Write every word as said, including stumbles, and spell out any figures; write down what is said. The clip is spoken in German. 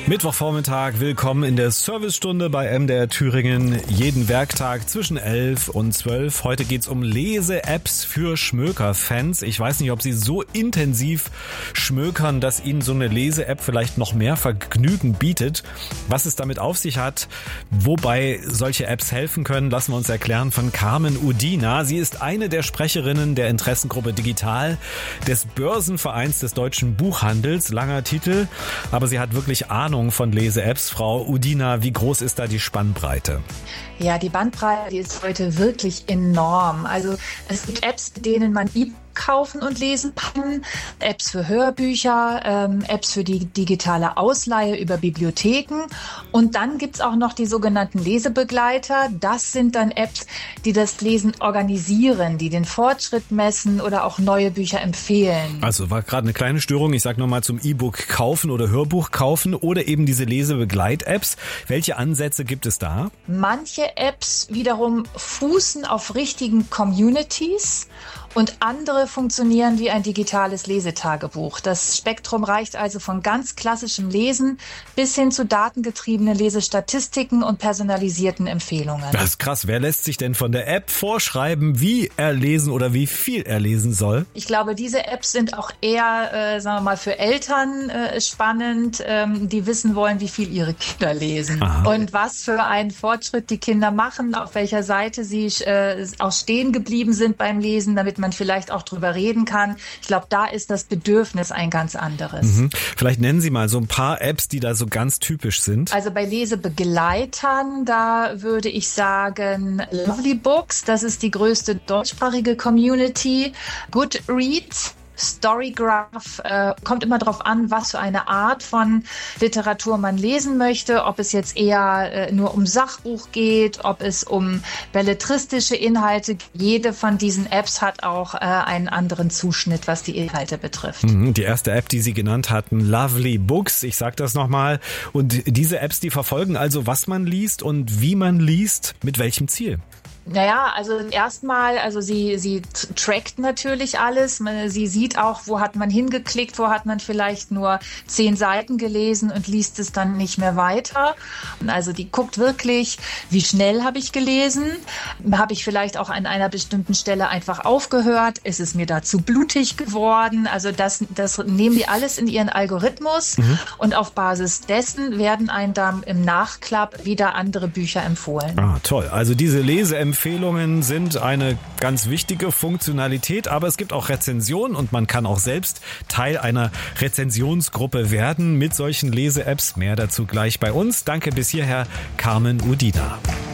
Mittwochvormittag, willkommen in der Servicestunde bei M D R Thüringen. Jeden Werktag zwischen elf und zwölf. Heute geht's um Lese-Apps für Schmöker-Fans. Ich weiß nicht, ob Sie so intensiv schmökern, dass Ihnen so eine Lese-App vielleicht noch mehr Vergnügen bietet. Was es damit auf sich hat, wobei solche Apps helfen können, lassen wir uns erklären von Carmen Udina. Sie ist eine der Sprecherinnen der Interessengruppe Digital des Börsenvereins des deutschen Buchhandels. Langer Titel, aber sie hat wirklich Ahnung von Lese-Apps. Frau Udina, wie groß ist da die Spannbreite? Ja, die Bandbreite, die ist heute wirklich enorm. Also es gibt Apps, mit denen man E-Books kaufen und lesen kann, Apps für Hörbücher, ähm, Apps für die digitale Ausleihe über Bibliotheken und dann gibt's auch noch die sogenannten Lesebegleiter. Das sind dann Apps, die das Lesen organisieren, die den Fortschritt messen oder auch neue Bücher empfehlen. Also war gerade eine kleine Störung. Ich sage nochmal zum E-Book kaufen oder Hörbuch kaufen oder eben diese Lesebegleit-Apps. Welche Ansätze gibt es da? Manche Apps wiederum fußen auf richtigen Communities und andere funktionieren wie ein digitales Lesetagebuch. Das Spektrum reicht also von ganz klassischem Lesen bis hin zu datengetriebenen Lesestatistiken und personalisierten Empfehlungen. Das ist krass. Wer lässt sich denn von der App vorschreiben, wie er lesen oder wie viel er lesen soll? Ich glaube, diese Apps sind auch eher, äh, sagen wir mal, für Eltern äh, spannend, ähm, die wissen wollen, wie viel ihre Kinder lesen. Aha. Und was für einen Fortschritt die Kinder machen, auf welcher Seite sie äh, auch stehen geblieben sind beim Lesen, damit man man vielleicht auch drüber reden kann. Ich glaube, da ist das Bedürfnis ein ganz anderes. Mhm. Vielleicht nennen Sie mal so ein paar Apps, die da so ganz typisch sind. Also bei Lesebegleitern, da würde ich sagen Lovely Books, das ist die größte deutschsprachige Community. Goodreads, Storygraph, äh, kommt immer darauf an, was für eine Art von Literatur man lesen möchte, ob es jetzt eher äh, nur um Sachbuch geht, ob es um belletristische Inhalte. Jede von diesen Apps hat auch äh, einen anderen Zuschnitt, was die Inhalte betrifft. Mhm, die erste App, die Sie genannt hatten, Lovely Books, ich sage das nochmal. Und diese Apps, die verfolgen also, was man liest und wie man liest, mit welchem Ziel? Naja, also erstmal, also sie, sie trackt natürlich alles. Sie sieht auch, wo hat man hingeklickt, wo hat man vielleicht nur zehn Seiten gelesen und liest es dann nicht mehr weiter. Also die guckt wirklich, wie schnell habe ich gelesen? Habe ich vielleicht auch an einer bestimmten Stelle einfach aufgehört? Ist es mir da zu blutig geworden? Also das, das nehmen die alles in ihren Algorithmus mhm. und auf Basis dessen werden einem dann im Nachklapp wieder andere Bücher empfohlen. Ah, toll. Also diese Leseempfehlungen Empfehlungen sind eine ganz wichtige Funktionalität, aber es gibt auch Rezensionen und man kann auch selbst Teil einer Rezensionsgruppe werden mit solchen Lese-Apps. Mehr dazu gleich bei uns. Danke bis hierher, Carmen Udina.